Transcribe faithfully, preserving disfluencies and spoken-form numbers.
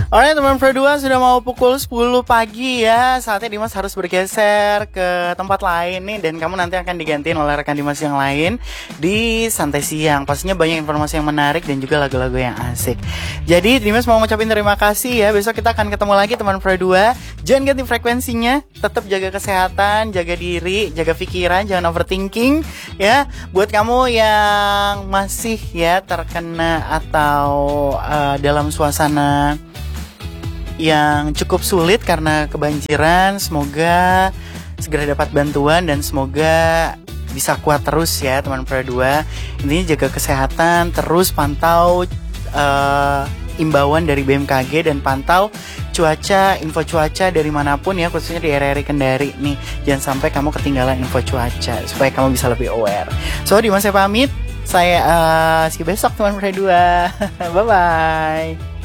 Alright teman Pro dua, sudah mau pukul sepuluh pagi ya. Saatnya Dimas harus bergeser ke tempat lain nih. Dan kamu nanti akan digantiin oleh rekan Dimas yang lain di Santai Siang. Pastinya banyak informasi yang menarik dan juga lagu-lagu yang asik. Jadi Dimas mau ngucapin terima kasih ya. Besok kita akan ketemu lagi teman Pro dua. Jangan ganti frekuensinya. Tetap jaga kesehatan, jaga diri, jaga pikiran, jangan overthinking ya. Buat kamu yang masih ya terkena atau uh, dalam suasana yang cukup sulit karena kebanjiran, semoga segera dapat bantuan dan semoga bisa kuat terus ya teman Pro dua. Intinya jaga kesehatan, terus pantau uh, imbauan dari B M K G dan pantau cuaca, info cuaca dari manapun ya, khususnya di area-area Kendari nih. Jangan sampai kamu ketinggalan info cuaca supaya kamu bisa lebih aware. So, Dimas saya pamit. Saya uh, see you besok teman Pro dua. Bye bye.